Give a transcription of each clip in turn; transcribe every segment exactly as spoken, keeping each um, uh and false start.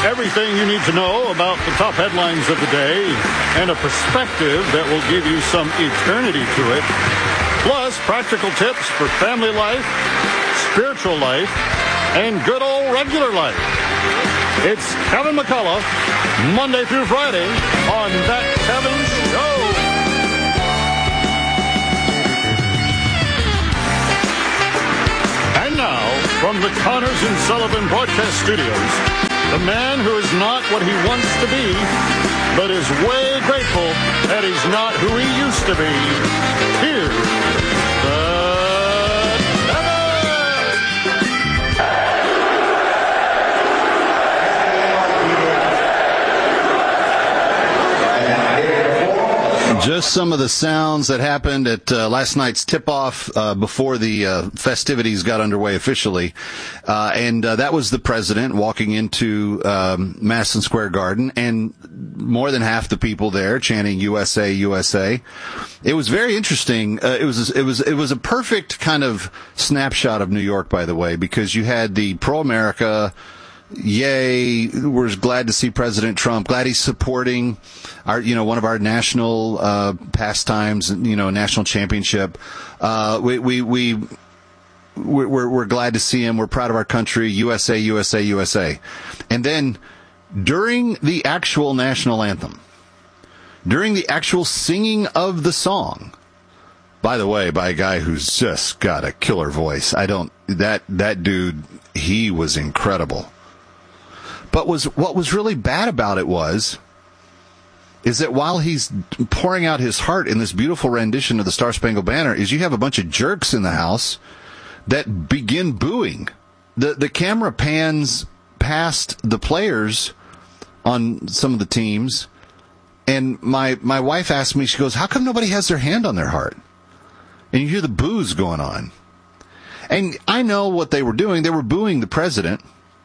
Everything you need to know about the top headlines of the day and a perspective that will give you some eternity to it. Plus, practical tips for family life, spiritual life, and good old regular life. It's Kevin McCullough, Monday through Friday on That Kevin Show. And now, from the Connors and Sullivan Broadcast Studios, the man who is not what he wants to be, but is way grateful that he's not who he used to be. Here's the Just some of the sounds that happened at uh, last night's tip-off uh, before the uh, festivities got underway officially. Uh, and uh, that was the president walking into um, Madison Square Garden, and more than half the people there chanting U S A, U S A. It was very interesting. Uh, it was it was it was a perfect kind of snapshot of New York, by the way, because you had the pro-America, yay, we're glad to see President Trump, glad he's supporting our, you know, one of our national uh, pastimes, you know, national championship. Uh, we, we, we, we're, we're glad to see him. We're proud of our country. U S A, U S A, U S A. And then during the actual national anthem, during the actual singing of the song, by the way, by a guy who's just got a killer voice. I don't, that, that dude, he was incredible. But was, what was really bad about it was, is that while he's pouring out his heart in this beautiful rendition of the Star Spangled Banner, is you have a bunch of jerks in the house that begin booing. The the camera pans past the players on some of the teams, and my, my wife asked me, she goes, how come nobody has their hand on their heart? And you hear the boos going on. And I know what they were doing. They were booing the president.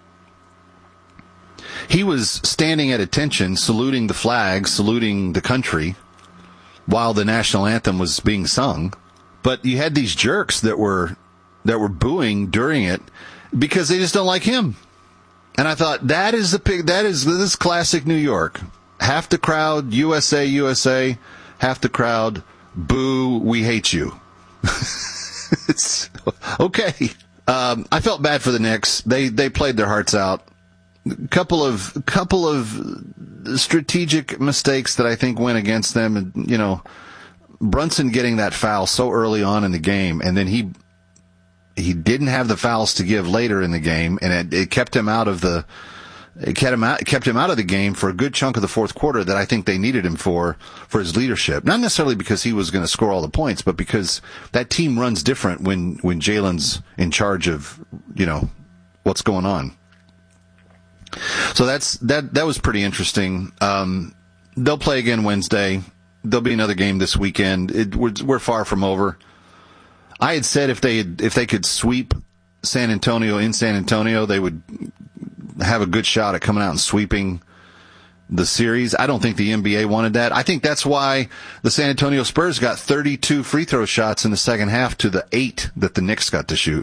He was standing at attention, saluting the flag, saluting the country, while the national anthem was being sung. But you had these jerks that were that were booing during it because they just don't like him. And I thought, that is the pig. That is this classic New York. Half the crowd, U S A, U S A. Half the crowd, boo, we hate you. It's okay. Um, I felt bad for the Knicks. They they played their hearts out. Couple of couple of strategic mistakes that I think went against them, and you know, Brunson getting that foul so early on in the game, and then he he didn't have the fouls to give later in the game, and it, it kept him out of the it kept him out kept him out of the game for a good chunk of the fourth quarter that I think they needed him for for his leadership. Not necessarily because he was going to score all the points, but because that team runs different when when Jalen's in charge of, you know, what's going on. So that's that. That was pretty interesting. Um, they'll play again Wednesday. There'll be another game this weekend. It, we're, we're far from over. I had said if they had, if they could sweep San Antonio in San Antonio, they would have a good shot at coming out and sweeping the series. I don't think the N B A wanted that. I think that's why the San Antonio Spurs got thirty-two free throw shots in the second half to the eight that the Knicks got to shoot.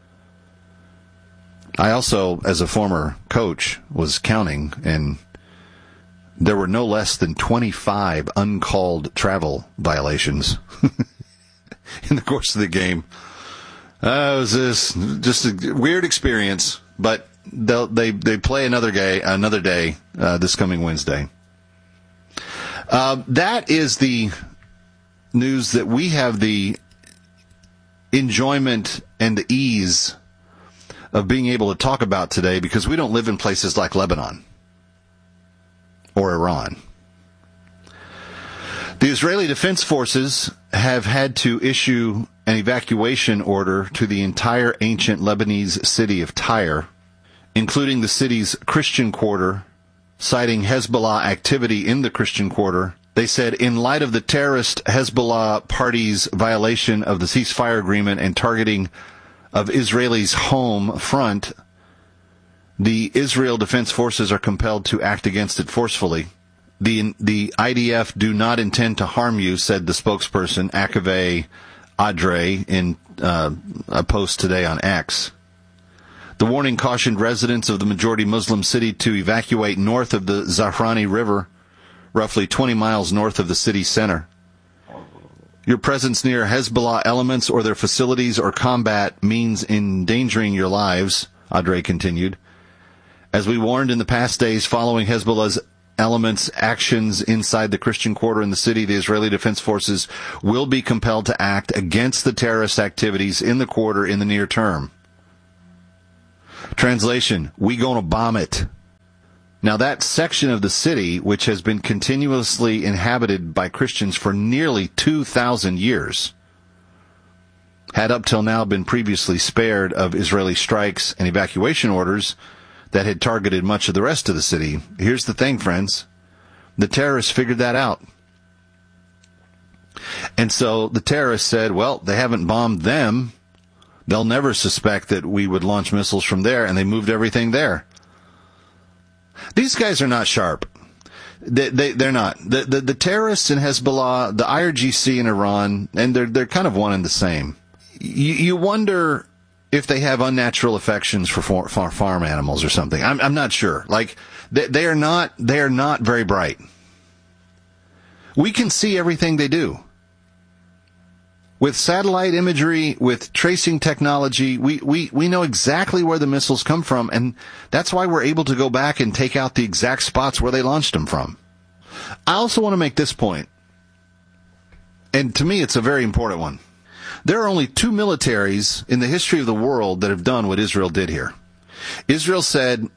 I also, as a former coach, was counting, and there were no less than twenty-five uncalled travel violations in the course of the game. Uh, it was this, just a weird experience, but they'll, they they play another day, another day uh, this coming Wednesday. Uh, that is the news that we have the enjoyment and the ease of being able to talk about today, because we don't live in places like Lebanon or Iran. The Israeli Defense Forces have had to issue an evacuation order to the entire ancient Lebanese city of Tyre, including the city's Christian quarter, citing Hezbollah activity in the Christian quarter. They said, in light of the terrorist Hezbollah party's violation of the ceasefire agreement and targeting of Israel's home front, the Israel Defense Forces are compelled to act against it forcefully. The the I D F do not intend to harm you, said the spokesperson, Akave Adre, in uh, a post today on X. The warning cautioned residents of the majority Muslim city to evacuate north of the Zahrani River, roughly twenty miles north of the city center. Your presence near Hezbollah elements or their facilities or combat means endangering your lives, Adre continued. As we warned in the past days following Hezbollah's elements' actions inside the Christian quarter in the city, the Israeli Defense Forces will be compelled to act against the terrorist activities in the quarter in the near term. Translation, we gonna bomb it. Now that section of the city, which has been continuously inhabited by Christians for nearly two thousand years, had up till now been previously spared of Israeli strikes and evacuation orders that had targeted much of the rest of the city. Here's the thing, friends. The terrorists figured that out. And so the terrorists said, well, they haven't bombed them. They'll never suspect that we would launch missiles from there, and they moved everything there. These guys are not sharp. They, they, they're not. The, the, the terrorists in Hezbollah, the I R G C in Iran, and they're, they're kind of one and the same. You, you wonder if they have unnatural affections for far, far, farm animals or something. I'm, I'm not sure. Like, they, they are not, they are not very bright. We can see everything they do. With satellite imagery, with tracing technology, we, we, we know exactly where the missiles come from, and that's why we're able to go back and take out the exact spots where they launched them from. I also want to make this point, and to me it's a very important one. There are only two militaries in the history of the world that have done what Israel did here. Israel said,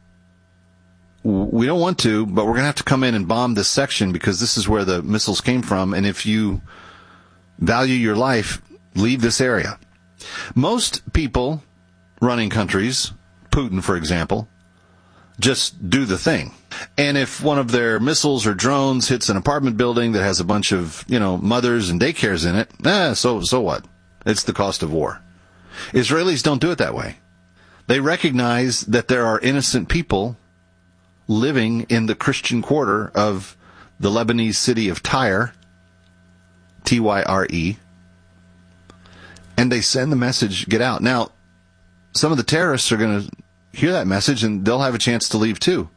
we don't want to, but we're going to have to come in and bomb this section because this is where the missiles came from, and if you value your life, leave this area. Most people running countries, Putin, for example, just do the thing. And if one of their missiles or drones hits an apartment building that has a bunch of, you know, mothers and daycares in it, eh, so, so what? It's the cost of war. Israelis don't do it that way. They recognize that there are innocent people living in the Christian quarter of the Lebanese city of Tyre, T Y R E, and they send the message, get out. Now, some of the terrorists are going to hear that message, and they'll have a chance to leave too.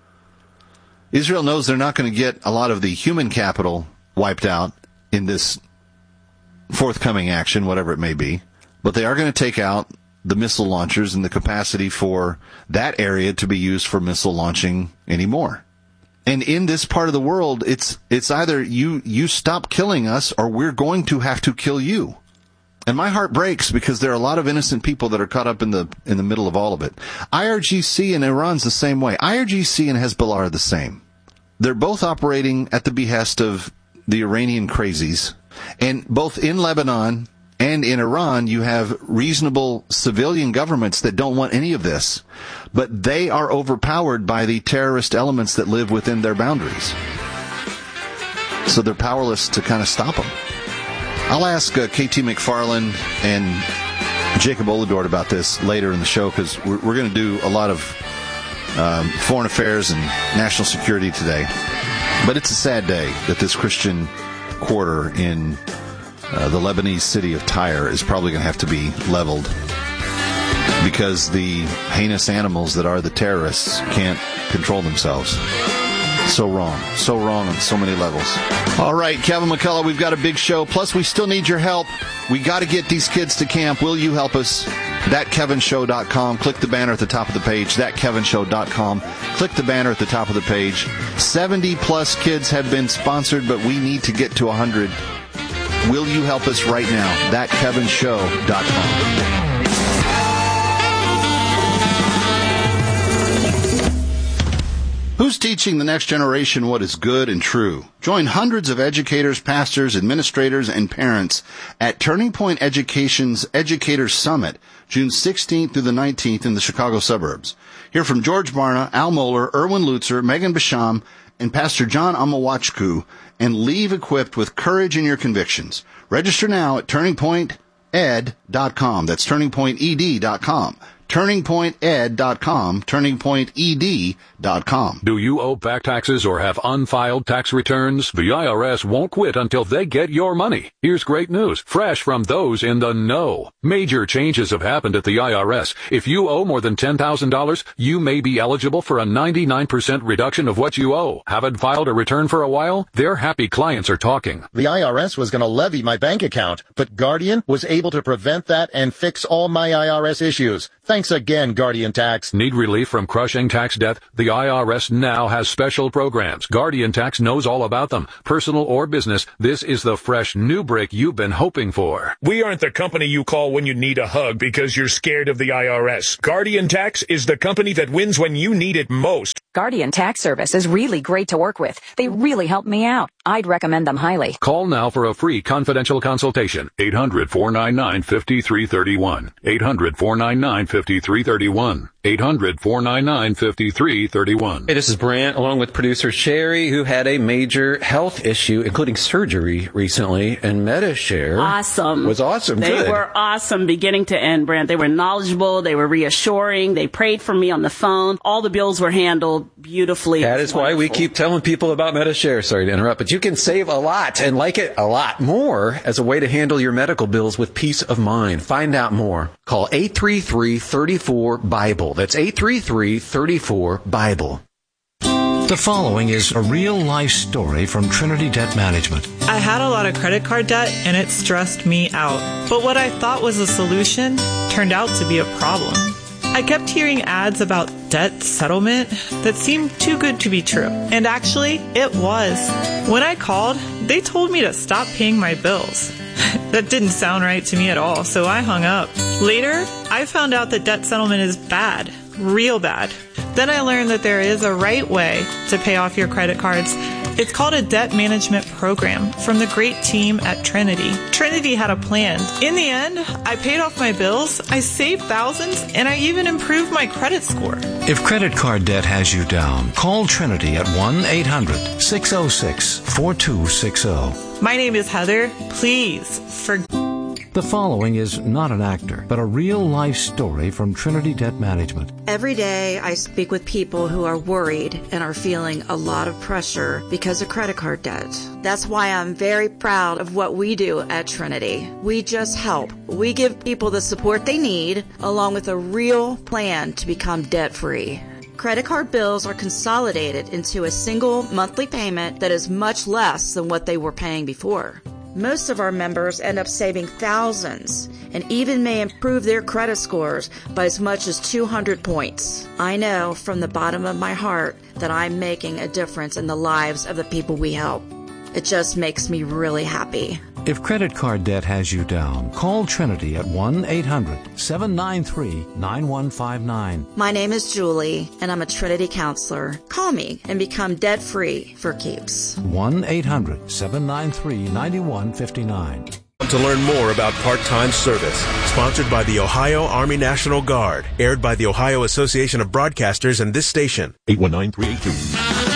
Israel knows they're not going to get a lot of the human capital wiped out in this forthcoming action, whatever it may be, but they are going to take out the missile launchers and the capacity for that area to be used for missile launching anymore. And in this part of the world, it's it's either you you stop killing us or we're going to have to kill you. And my heart breaks because there are a lot of innocent people that are caught up in the in the middle of all of it. I R G C in Iran's the same way. I R G C and Hezbollah are the same. They're both operating at the behest of the Iranian crazies. And both in Lebanon and in Iran, you have reasonable civilian governments that don't want any of this. But they are overpowered by the terrorist elements that live within their boundaries. So they're powerless to kind of stop them. I'll ask uh, K T McFarland and Jacob Oladort about this later in the show because we're, we're going to do a lot of um, foreign affairs and national security today. But it's a sad day that this Christian quarter in uh, the Lebanese city of Tyre is probably going to have to be leveled because the heinous animals that are the terrorists can't control themselves. So wrong. So wrong on so many levels. All right, Kevin McCullough, we've got a big show. Plus, we still need your help. We got to get these kids to camp. Will you help us? that kevin show dot com. Click the banner at the top of the page. that kevin show dot com. Click the banner at the top of the page. seventy plus kids have been sponsored, but we need to get to one hundred. Will you help us right now? that kevin show dot com. Who's teaching the next generation what is good and true? Join hundreds of educators, pastors, administrators, and parents at Turning Point Education's Educators Summit, June sixteenth through the nineteenth in the Chicago suburbs. Hear from George Barna, Al Mohler, Erwin Lutzer, Megan Basham, and Pastor John Amawachku, and leave equipped with courage in your convictions. Register now at turning point ed dot com. That's turning point ed dot com. turning point ed dot com, turning point e d dot com. Do you owe back taxes or have unfiled tax returns? The I R S won't quit until they get your money. Here's great news, fresh from those in the know. Major changes have happened at the I R S. If you owe more than ten thousand dollars, you may be eligible for a ninety-nine percent reduction of what you owe. Haven't filed a return for a while? Their happy clients are talking. The I R S was going to levy my bank account, but Guardian was able to prevent that and fix all my I R S issues. Thanks again, Guardian Tax. Need relief from crushing tax debt? The I R S now has special programs. Guardian Tax knows all about them. Personal or business, this is the fresh new break you've been hoping for. We aren't the company you call when you need a hug because you're scared of the I R S. Guardian Tax is the company that wins when you need it most. Guardian Tax Service is really great to work with. They really helped me out. I'd recommend them highly. Call now for a free confidential consultation. eight hundred, four nine nine, five three three one. eight hundred, four nine nine, five three three one. eight hundred, four nine nine, five three three one. Hey, this is Brant, along with producer Sherry, who had a major health issue, including surgery recently, and MediShare awesome. was awesome. They Good. were awesome beginning to end, Brant. They were knowledgeable. They were reassuring. They prayed for me on the phone. All the bills were handled beautifully. That is why we keep telling people about MediShare. Sorry to interrupt, but you can save a lot and like it a lot more as a way to handle your medical bills with peace of mind. Find out more. Call eight three three, three four, BIBLE. That's eight three three, three four, BIBLE. The following is a real-life story from Trinity Debt Management. I had a lot of credit card debt, and it stressed me out. But what I thought was a solution turned out to be a problem. I kept hearing ads about debt settlement that seemed too good to be true. And actually, it was. When I called, they told me to stop paying my bills. That didn't sound right to me at all, so I hung up. Later, I found out that debt settlement is bad, real bad. Then I learned that there is a right way to pay off your credit cards. It's called a debt management program from the great team at Trinity. Trinity had a plan. In the end, I paid off my bills, I saved thousands, and I even improved my credit score. If credit card debt has you down, call Trinity at one eight hundred, six oh six, four two six oh. My name is Heather. Please forgive. The following is not an actor, but a real-life story from Trinity Debt Management. Every day I speak with people who are worried and are feeling a lot of pressure because of credit card debt. That's why I'm very proud of what we do at Trinity. We just help. We give people the support they need, along with a real plan to become debt-free. Credit card bills are consolidated into a single monthly payment that is much less than what they were paying before. Most of our members end up saving thousands and even may improve their credit scores by as much as two hundred points. I know from the bottom of my heart that I'm making a difference in the lives of the people we help. It just makes me really happy. If credit card debt has you down, call Trinity at one eight hundred, seven nine three, nine one five nine. My name is Julie, and I'm a Trinity counselor. Call me and become debt-free for keeps. one eight hundred, seven nine three, nine one five nine. To learn more about part-time service, sponsored by the Ohio Army National Guard, aired by the Ohio Association of Broadcasters and this station. eight one nine, three eight two